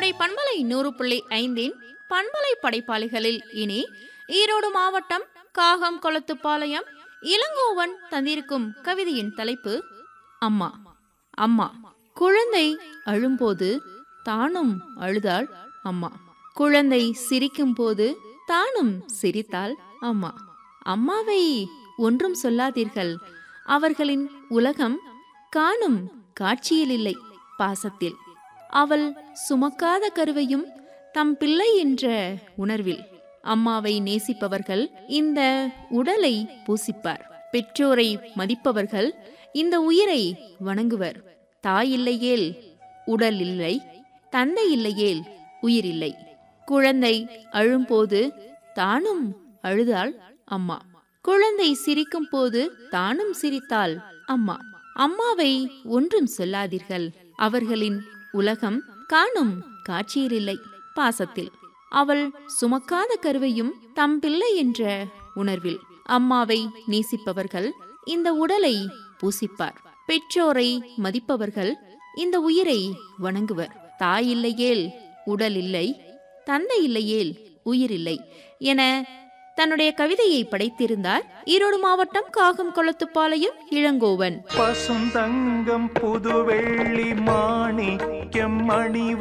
கோடை பண்பலை 100.5 பண்பலை படைப்பாளிகளில் இனி ஈரோடு மாவட்டம் காகம் கொளத்துப்பாளையம் இளங்கோவன் தந்திருக்கும் கவிதையின் தலைப்பு அம்மா. அம்மா. குழந்தை அழும்போது தானும் அழுதாள் அம்மா. குழந்தை சிரிக்கும் போது தானும் சிரித்தாள் அம்மா. அம்மாவை ஒன்றும் சொல்லாதீர்கள், அவர்களின் உலகம் காணும் காட்சியில் இல்லை, பாசத்தில். அவள் சுமக்காத கருவையும் தம் பிள்ளை என்ற உணர்வில். அம்மாவை நேசிப்பவர்கள் இந்த உடலை பூசிப்பார். பெற்றோரை மதிப்பவர்கள் இந்த உயிரை வணங்குவர். தாய் இல்லையேல் உடல் இல்லை, தந்தை இல்லையேல் உயிர் இல்லை. குழந்தை அழும்போது தானும் அழுதாள் அம்மா. குழந்தை சிரிக்கும் போது தானும் சிரித்தாள் அம்மா. அம்மாவை ஒன்றும் சொல்லாதீர்கள், அவர்களின் உலகம் காணும் காட்சியில் இல்லை, பாசத்தில். அவள் சுமக்காத கருவையும் தம் பிள்ளை என்ற உணர்வில். அம்மாவை நேசிப்பவர்கள் இந்த உடலை பூசிப்பார். பெற்றோரை மதிப்பவர்கள் இந்த உயிரை வணங்குவர். தாய் இல்லையேல் உடல் இல்லை, தந்தை இல்லையேல் உயிர் இல்லை என தன்னுடைய கவிதையை படைத்திருந்தார் ஈரோடு மாவட்டம் காகம் கொளத்துப்பாளையம் இளங்கோவன். பசுந்தங்கம் புதுவெள்ளி மாணிக்கம் மணி